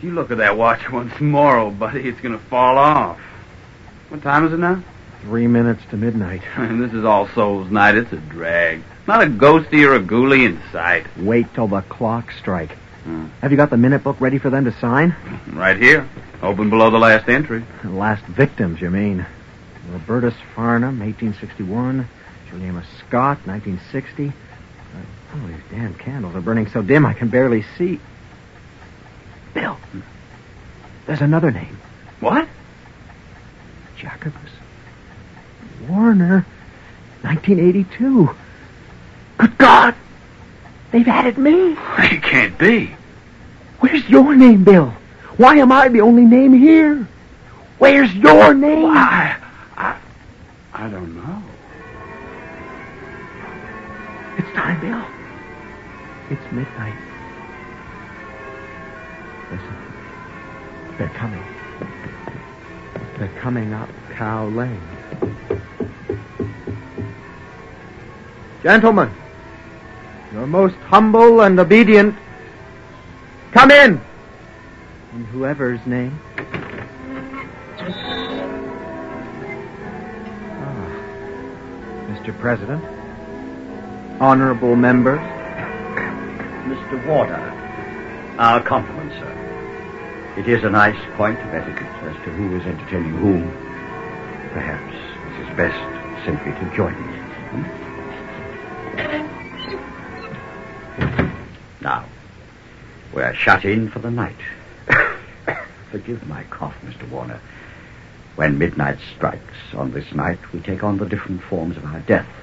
If you look at that watch once more, old buddy, it's going to fall off. What time is it now? 3 minutes to midnight. This is All Souls Night. It's a drag. Not a ghosty or a ghoulie in sight. Wait till the clock strike. Have you got the minute book ready for them to sign? Right here. Open below the last entry. Last victims, you mean. Robertus Farnham, 1861. Juliana Scott, 1960. Oh, these damn candles are burning so dim I can barely see. Bill, there's another name. What? Jacobus Warner, 1982. Good God! They've added me. It can't be. Where's your name, Bill? Why am I the only name here? Where's your name? I don't know. It's time, Bill. It's midnight. Listen. They're coming. They're coming up Cow Lane. Gentlemen, your most humble and obedient, come in whoever's name. Mr. President, honorable members. Mr. Warner, our compliments, sir. It is a nice point of etiquette as to who is entertaining whom. Perhaps it is best simply to join me. Now, we're shut in for the night. Forgive my cough, Mr. Warner. When midnight strikes on this night, we take on the different forms of our death.